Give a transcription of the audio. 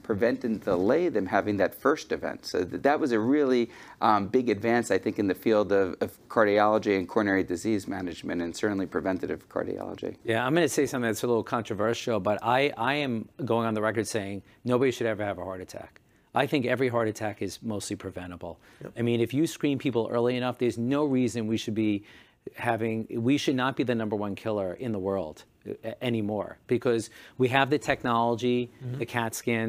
prevent and delay them having that first event. So that was a really big advance, I think, in the field of cardiology and coronary disease management, and certainly preventative cardiology. Yeah, I'm going to say something that's a little controversial, but I am going on the record saying nobody should ever have a heart attack. I think every heart attack is mostly preventable. Yep. I mean, if you screen people early enough, there's no reason we should not be the #1 killer in the world anymore, because we have the technology, the CAT scans,